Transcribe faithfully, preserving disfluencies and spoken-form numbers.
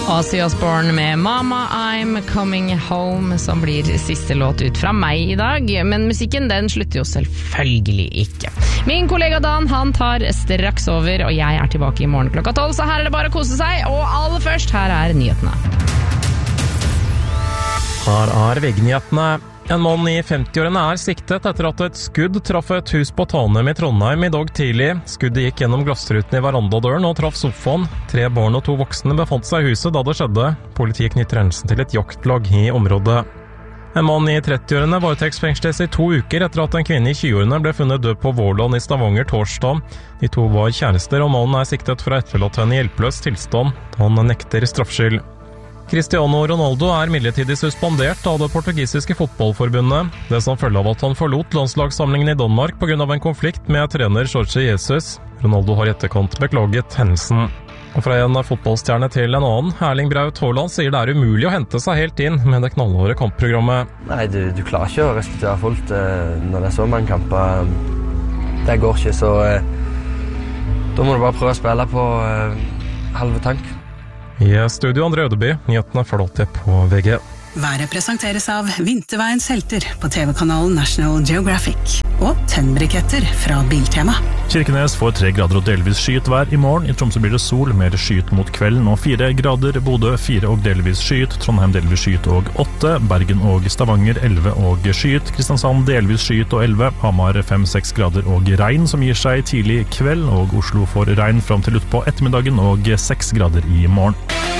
Ozzy Osbourne med Mama I'm Coming Home, som blir siste låt ut fra meg i dag. Men musikken, den slutter jo selvfølgelig ikke. Min kollega Dan, han tar straks over, og jeg er tilbake i morgen klokka tolv, så her er det bare å kose seg. Og aller først, her er nyhetene. Her er V G-nyhetene. En mann i femti-årene er siktet etter at et skudd traff et hus på Tanem i Trondheim i dag tidlig. Skuddet gikk gjennom glassruten i verandadøren og traff sofaen. Tre barn og to voksne befant seg i huset da det skjedde. Politiet knytter hendelsen til et jaktlag i området. En mann i trettiårene varetektsfengsles i to uker etter at en kvinne i tjueårene ble funnet død på Vårland i Stavanger torsdag. De to var kjærester, og mannen er siktet for å etterlate henne i hjelpeløs tilstand. Han nekter straffskyld. Cristiano Ronaldo er midlertidig suspendert av det portugisiske fotballforbundet. Det som følge av at han forlot landslagssamlingen i Danmark på grunn av en konflikt med trener Jorge Jesus. Ronaldo har i etterkant beklaget hendelsen. Og fra en fotballstjerne til en annen, Erling Braut Haaland sier det er umulig å hente seg helt inn med det knallhårde kampprogrammet. Nei, du, du klarer ikke å restituere fullt eh, når det er så mange kamper. Det går ikke, så eh, da må du bare prøve å spille på eh, halve tank. I studio André Ødeby, nyhetene får alltid på V G. Været presenteres av Vinterveiens helter på T V-kanalen National Geographic og tennbriketter fra Biltema. Kirkenes får tre grader og delvis skyet vær i morgen. I Tromsø blir det sol, mer skyet mot kvelden og fire grader. Bodø fire og delvis skyet. Trondheim delvis skyet og åtte. Bergen og Stavanger elleve og skyet. Kristiansand delvis skyet og elleve. Hamar fem seks grader og regn som gir seg tidlig kveld. Og Oslo får regn fram til utpå ettermiddagen og seks grader i morgen.